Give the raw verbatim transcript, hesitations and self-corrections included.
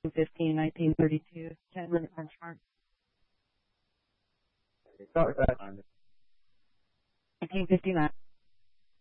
fifteen, nineteen thirty-two, ten-minute benchmark. Start that. nineteen fifty-nine.